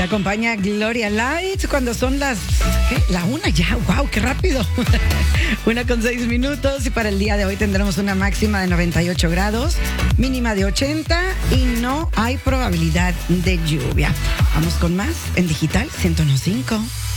acompaña Gloria Light cuando son la una ya. ¡Wow! ¡Qué rápido! 1:06. Y para el día de hoy tendremos una máxima de 98 grados, mínima de 80 y no hay probabilidad de lluvia. Vamos con más en Digital 101.5.